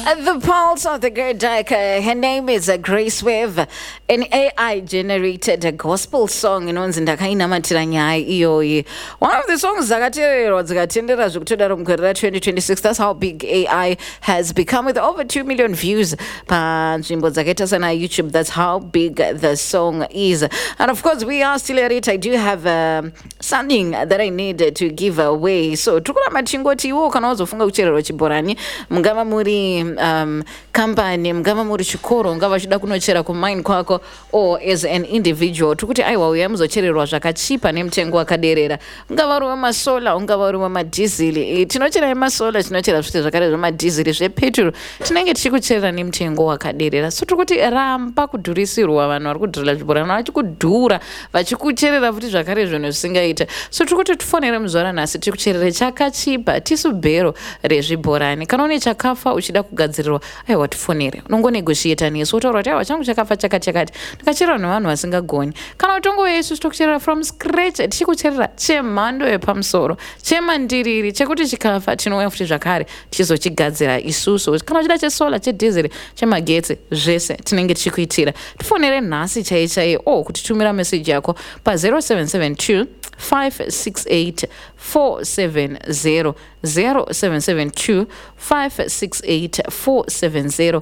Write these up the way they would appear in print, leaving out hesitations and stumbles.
The pulse of the great Dika. Her name is Grace Wave, an AI-generated gospel song inonzi ndakainamatira nyaya iyoyi. One of the songs dzakateererwa dzikatendera zvekutodaro mugore ra2026. That's how big AI has become, with over 2 million views panzvimbo dzakaita sana YouTube. That's how big the song is. And of course, we are still at it. I do have something that I need to give away. So tukuramba tingoti iwo kana wazofunga kuchererwa chibhorani, mungava muri company, mungava muri chikoro, mungava uchida kunochera kumine kwako, or as an individual tukuti aiwa uya muzochererwa zvakachipa nemutengo wakaderera. Ungava uri wemasola, ungava uri wemadhizili. Tinochera yemasola, tinochera zvite zvakare zvemadhizili, zvepetrol tinenge tichikucherera nemutengo wakaderera. So tukuti ramba kudhurisirwa, vanhu vari kudhurira zvibhorani vachikudhura vachikucherera futi zvakare zvinhu zvisingaita. So tukuti tifonere muzora nhasi tikucherere chakachipa tisu bhero rezvibhorani. Kana une chakafa uchida kugadzirirwa, aiwa tifonere, unongonegotiata nesu wotaura kuti aiwa changu chakafa chakati ndikacherera nevanhu vasingagoni. Kana utongouya isusu tokucherera from scratch, tichikucherera chemhando yepamusoro, chemandiriri, chekuti chikafa tinouya futi zvakare tichizochigadzira isusu. Kana uchida chesola, chedhizeri, chemagetsi, zvese tinenge tichikuitira. Tifonere nhasi chaiye kuti tumira meseji yako pa 0772 568 470 0772 568 470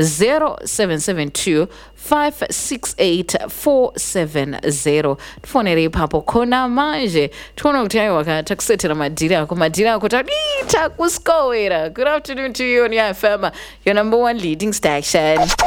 0772 568 470. Tifonere ipapo kona manje tione kuti aiwa takusetera madhiri ako takuskowera. Good afternoon to you on your FM, your number one leading station.